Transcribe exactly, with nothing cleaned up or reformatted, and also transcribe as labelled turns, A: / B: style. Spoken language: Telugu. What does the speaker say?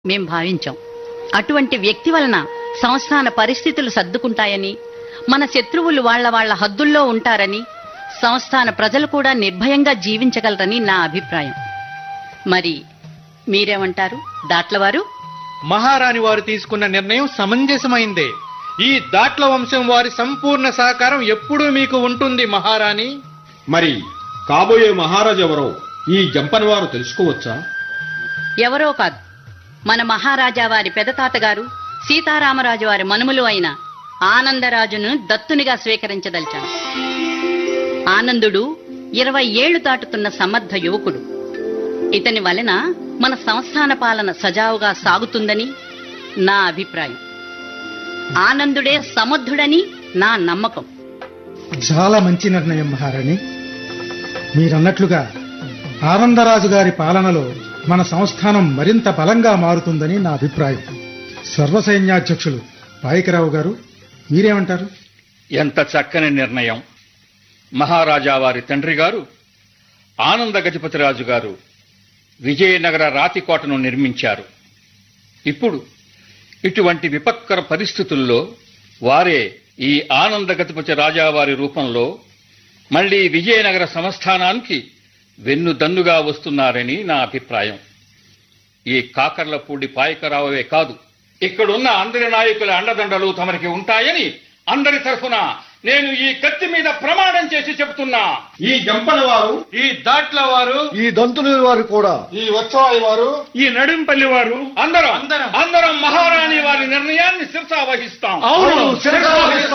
A: మేం భావించాం. అటువంటి వ్యక్తి వలన సంస్థాన పరిస్థితులు సర్దుకుంటాయని, మన శత్రువులు వాళ్ల వాళ్ల హద్దుల్లో ఉంటారని, సంస్థాన ప్రజలు కూడా నిర్భయంగా జీవించగలరని నా అభిప్రాయం. మరి మీరేమంటారు దాట్లవారు?
B: మహారాణి వారు తీసుకున్న నిర్ణయం సమంజసమైందే. ఈ దాట్ల వంశం వారి సంపూర్ణ సహకారం ఎప్పుడూ మీకు ఉంటుంది మహారాణి.
C: మరి కాబోయే మహారాజు ఎవరో ఈ జంపన్ వారు తెలుసుకోవచ్చా?
A: ఎవరో కాదు, మన మహారాజా వారి పెదతాతగారు సీతారామరాజు వారి మనుమలు అయిన ఆనందరాజును దత్తునిగా స్వీకరించదలిచాను. ఆనందుడు ఇరవై ఏళ్లు దాటుతున్న సమర్థ యువకుడు. ఇతని వలన మన సంస్థాన పాలన సజావుగా సాగుతుందని నా అభిప్రాయం. ఆనందుడే సమర్థుడని నా నమ్మకం.
D: చాలా మంచి నిర్ణయం మహారాణి. మీరన్నట్లుగా ఆనందరాజు గారి పాలనలో మన సంస్థానం మరింత బలంగా మారుతుందని నా అభిప్రాయం. సర్వసైన్యాధ్యక్షులు పాయకరావు గారు, మీరేమంటారు?
E: ఎంత చక్కని నిర్ణయం. మహారాజా వారి తండ్రి గారు ఆనంద గజపతిరాజు గారు విజయనగర రాతికోటను నిర్మించారు. ఇప్పుడు ఇటువంటి విపత్కర పరిస్థితుల్లో వారే ఈ ఆనంద గజపతి రాజావారి రూపంలో మళ్లీ విజయనగర సంస్థానానికి వెన్నుదన్నుగా వస్తున్నారని నా అభిప్రాయం. ఈ కాకర్లపూడి పాయకరావే కాదు, ఇక్కడున్న అందరి నాయకుల అండదండలు తమరికి ఉంటాయని అందరి తరఫున నేను ఈ కత్తి మీద ప్రమాణం చేసి చెబుతున్నా.
C: ఈ జంపన్ వారు,
B: ఈ దాట్ల వారు,
F: ఈ దంతుని వారు కూడా,
C: ఈ వచ్చవాయి వారు,
E: ఈ నడింపల్లి వారు అందరం అందరం మహారాణి వారి నిర్ణయాన్ని శిరసా వహిస్తాం.
B: అవును శిరసా వహిస్తాం.